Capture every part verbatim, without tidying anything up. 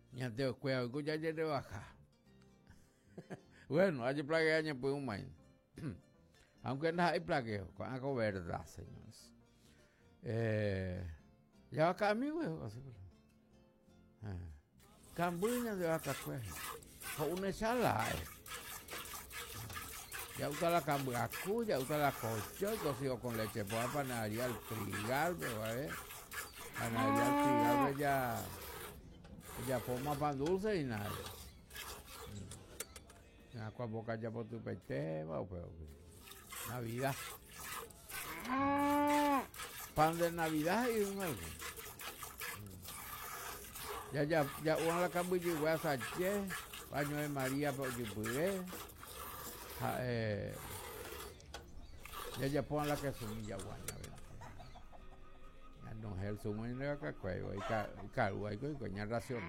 Ya te cuida, escucha ya te baja. Bueno, hay plagueña pues un main. Aunque no hay plagueo, con algo verdad, señores. Eh, ya va acá mi huevo, así. Cambuña de vaca pues. Con una ensalada. Ya usa la cambuacu, ya usa la colchón, cocido con leche, pues panadería el trigal, ¿vale? Panadería el trigal, ya, ya forma pan dulce y nada. Ya con boca ya por tu pete, va, pues, Navidad. Pan de Navidad y un algo. Ya, ya, ya, una la cambuña y voy a saché, baño de María, porque pude. Eh, ya ya pongan la que sumilla guaña, ¿verdad? Ya no es el sumo ni la que cuello, y cargo, hay que coñar ración.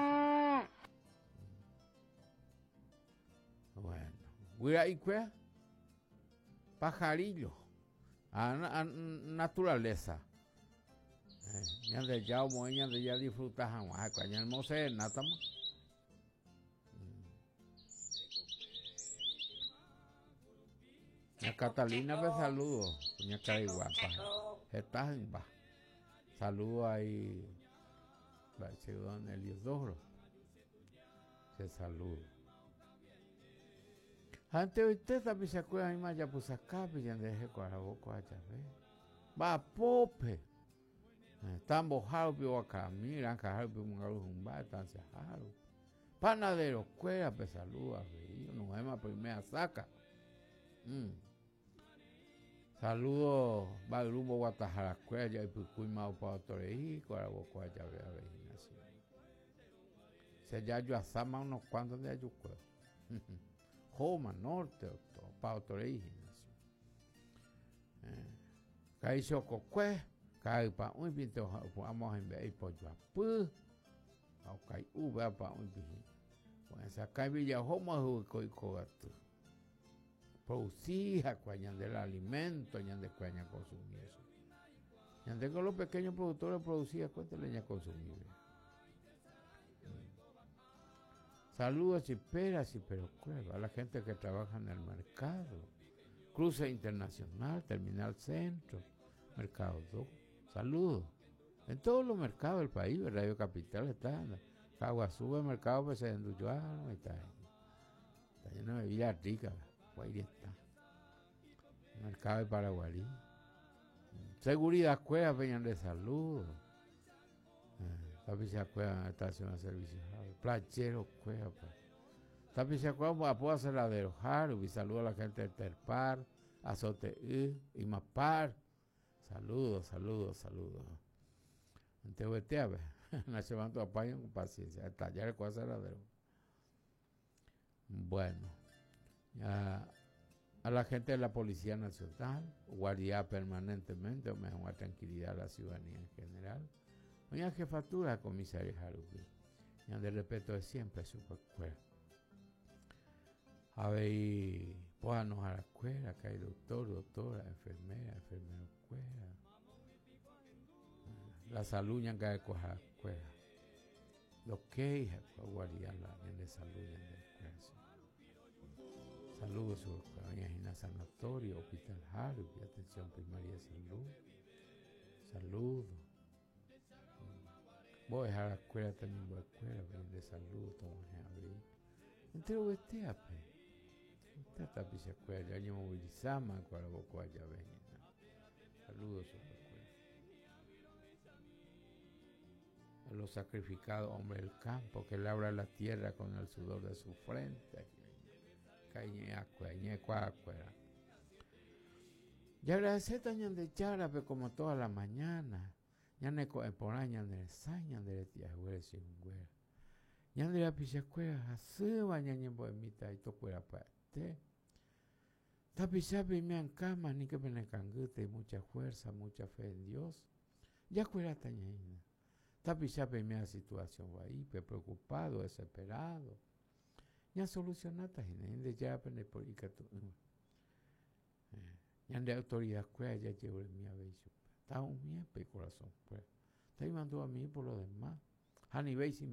Bueno, voy a ir pues, pajarillo, a, a naturaleza. Ya de ya o ya de ya disfrutas jamás, coña el mose nada más. A Catalina me saludo, doña Cari guapa. Estás en paz. Saludo ahí, don Eliodoro. Se saluda. Antes usted también se acuerda de más ya pues acá, y ya deje con la boca allá, ¿ves? Va pope. Están bojados, pero acá, mira, acá, pero un galo un bar, están cejados. Panadero, cuera, pues saluda, no es más primera saca. Mm. Saludos, va el grupo Guatajara, cuera, ya y Pucuy, Mao, Pao, Toreí, con la boca allá, vea, veginación. Se ya yo asama unos cuantos de ellos, cuera. Joma, norte, Pao, Toreí, gimnasio. Caí Chococue, caí pa un pinto, vamos a enviar por Yuapú, o caí uva pa un pinto. Pues acá en Villajoma, Jucoy Cogato. Producía, cuañan del alimento, ñan de cuaña consumir eso. Ñan de con los pequeños productores producía, cuánta leña consumir. Saludos y peras y pero cueva a la gente que trabaja en el mercado. Cruce Internacional, Terminal Centro, Mercado dos. Saludos. En todos los mercados del país, Radio Capital está. Caguazú, el mercado pues en Duyuano, está, está lleno de vida rica. Guayri está. Mercado de Paraguarí. Seguridad Cueva, Peñan de Salud. Tapicia Cueva, Estación de Servicios. Plachero Cueva. Tapicia Cueva, Apua Celadero, Haru. Saludos a la gente de Terpar, Azote y Mapar. Saludos, saludos, saludos. Ante Vetea, no se van a apañar con paciencia. Hasta allá el Celadero. Bueno, ya. A la gente de la Policía Nacional, guardia permanentemente, o mejor tranquilidad a la ciudadanía en general. Doña Jefatura, comisaria Jarubi, y de respeto de siempre, super escuela. A ver, pónganos a la escuela, que hay doctor, doctora, enfermera, enfermero, escuela. La salud, ya que hay que coger a la escuela. Lo que es, guardia la de salud, ya de la escuela. Saludos, su doña Sanatorio, Hospital Harvey, atención primaria de salud. Saludos. Voy a dejar la escuela también, voy a la escuela de salud, todos en abril. Entero este ape. Esta tapicia escuela, ya yo movilizamos con la boca allá ven. Saludos, su escuela. A los sacrificados hombres del campo que labran la tierra con el sudor de su frente. Y agradecer también de chara, pero como toda la mañana, ya ne por año de saña de tía güera sin güera. Ya de la pichacuera, así bañan en bohemita y todo fuera para te. Tapi sabe me en cama ni que me cangute mucha fuerza, mucha fe en Dios. Ya cuera tañina. Tapi sabe me la situación ahí, preocupado, desesperado. Ya solucionata gente ya aprende por y ya de autoridad cuál ya llevo el mío beso está un mie pe corazón pues está mandó a mí por lo demás Hani